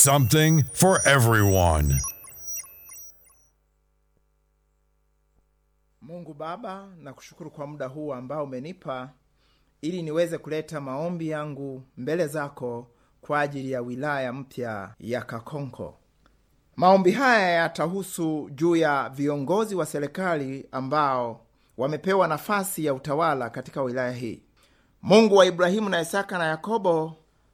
something for everyone. Mungu Baba, nakushukuru kwa muda huu ambao umenipa ili niweze kuleta maombi yangu mbele zako kwa ajili ya wilaya mpya ya Kakonko. Maombi haya yatahusu juu ya viongozi wa serikali ambao wamepewa nafasi ya utawala katika wilaya hii. Mungu wa Ibrahimu na Isaka na Yakobo,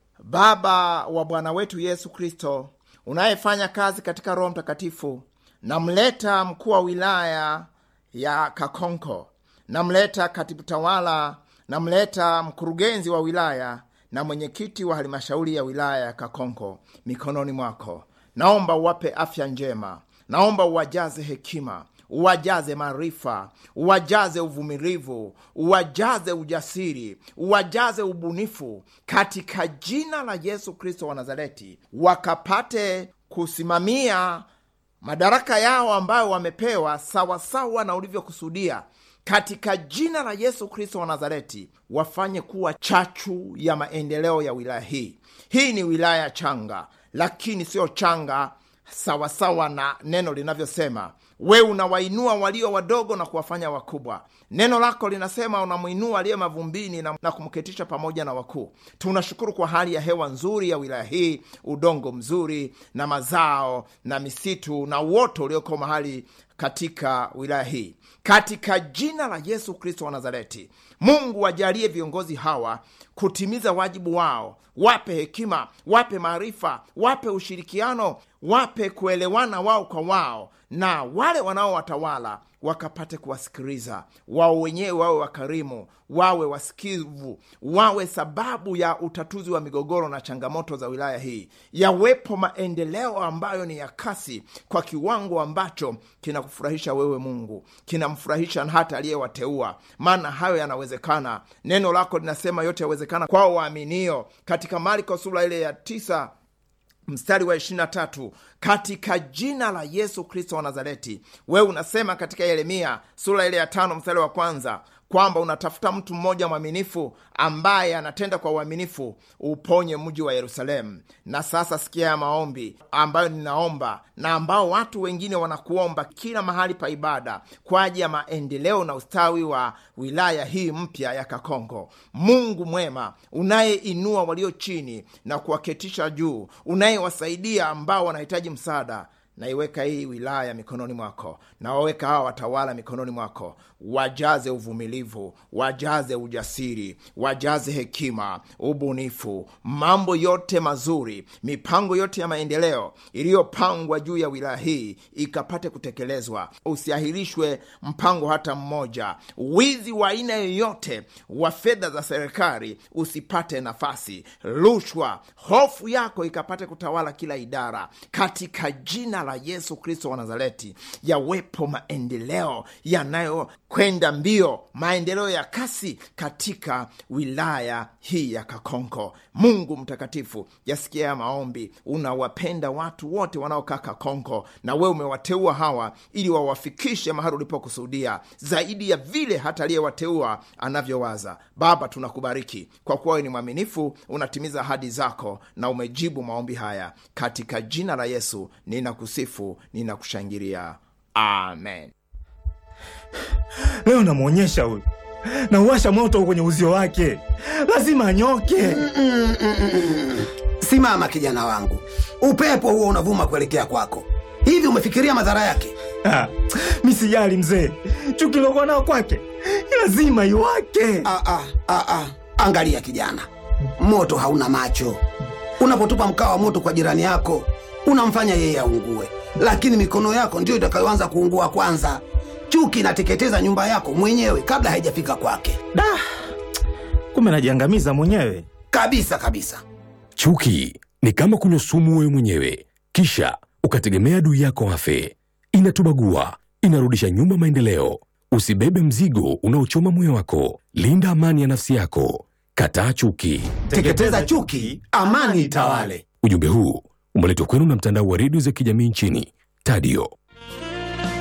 Baba wa Bwana wetu Yesu Kristo, unayefanya kazi katika Roho Mtakatifu, namleta mkuu wa wilaya ya Kakonko, namleta katibu tawala, namleta mkurugenzi wa wilaya na mwenyekiti wa halmashauri ya wilaya ya Kakonko mikononi mwako. Naomba uwape afya njema, naomba uwajaze hekima, uwajaze maarifa, uwajaze uvumilivu, uwajaze ujasiri, uwajaze ubunifu katika jina la Yesu Kristo wa Nazareti, wakapate kusimamia madaraka yao ambayo wamepewa sawasawa na ulivyokusudia. Katika jina la Yesu Kristo wa Nazareti, wafanye kuwa chachu ya maendeleo ya wilaya hii. Hii ni wilaya changa, lakini sio changa sawasawa na neno linavyosema. Wewe unawainua walio wadogo na kuwafanya wakubwa. Neno lako linasema unamuinua aliye mavumbini na kumketisha pamoja na wakuu. Tunashukuru kwa hali ya hewa nzuri ya wilaya hii, udongo mzuri na mazao na misitu na uoto ulioko mahali katika wilaya hii. Katika jina la Yesu Kristo wa Nazareti, Mungu wajalie viongozi hawa kutimiza wajibu wao. Wape hekima, wape maarifa, wape ushirikiano, wape kuelewana wao kwa wao, na wale wanaowatawala wakapate kuwasikiliza. Wao wenyewe wawe wakarimu, wawe wasikivu, wawe sababu ya utatuzi wa migogoro na changamoto za wilaya hii. Yawepo maendeleo ambayo ni ya kasi kwa kiwango ambacho kinakufurahisha wewe Mungu, kinamfurahisha hata aliyewateua, maana hayo yanawezekana. Neno lako linasema yote yawezekana kwao waaminio, katika Marko sura ile ya 9 mstari wa 23. Katika jina la Yesu Kristo wa Nazareti, wewe unasema katika Yeremia sura ile ya 5 mstari wa 1 kwamba unatafuta mtu mmoja mwaminifu ambaye anatenda kwa uaminifu uponye mji wa Yerusalemu. Na sasa sikia ya maombi ambayo ninaomba na ambao watu wengine wanakuomba kila mahali pa ibada kwa ajili ya maendeleo na ustawi wa wilaya hii mpya ya Kakonko. Mungu mwema, unayeinua walio chini na kuwaketisha juu, unayewasaidia ambao wanahitaji msaada, na iweka hii wilaya mikononi mwako, na waweka hawa watawala mikononi mwako. Wajaze uvumilivu, wajaze ujasiri, wajaze hekima, ubunifu, mambo yote mazuri, mipango yote ya maendeleo iliyopangwa juu ya wilaya hii ikapate kutekelezwa. Usiahirishwe mpango hata mmoja. Wizi wa aina yoyote wa fedha za serikali usipate nafasi. Rushwa, hofu yako ikapate kutawala kila idara. Katika jina la Yesu Kristo wa Nazareti, yawepo maendeleo yanayokwenda mbio, maendeleo ya kasi katika wilaya hii ya Kakonko. Mungu mtakatifu, yasikia ya maombi. Unawapenda watu wote wanaokaa Kakonko, na wewe umewateua hawa ili wawafikishe mahali ulipokusudia, zaidi ya vile hata aliyewateua anavyowaza. Baba, tunakubariki kwa kuwa wewe ni mwaminifu, unatimiza ahadi zako na umejibu maombi haya. Katika jina la Yesu ninakusifu, ninakushangilia. Amen. Leo namuonyesha huyu, na uwasha moto kwenye uzio wake, lazima anyoke. Simama kijana wangu, upepo huo unavuma kuelekea kwako. Hivi umefikiria madhara yake? Mimi sijali mzee, chuki lokuwa nao kwake lazima iwake. Angalia kijana, moto hauna macho. Unapotupa mkaa wa moto kwa jirani yako, unamfanya yeye aungue, lakini mikono yako ndio itakayoanza kuungua kwanza. Chuki inateketeza nyumba yako mwenyewe kabla haijafika kwake. Kumbe najiangamiza mwenyewe. Kabisa kabisa. Chuki ni kama kunywa sumu wewe mwenyewe, kisha ukategemea adui yako afe. Inatubagua, inarudisha nyuma maendeleo. Usibebe mzigo unaochoma moyo wako. Linda amani ya nafsi yako. Kataa chuki. Teketeza chuki, amani itawale. Ujumbe huu umeletwa kwenu na mtandao wa redio za kijamii nchini, Tadio.